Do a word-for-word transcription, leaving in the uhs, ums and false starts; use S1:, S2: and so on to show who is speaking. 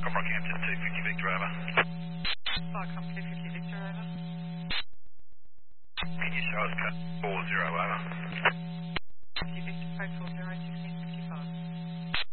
S1: Rockhampton two fifty Victor, over.
S2: Viacom two fifty Victor, over.
S1: Can you show us code four zero, over?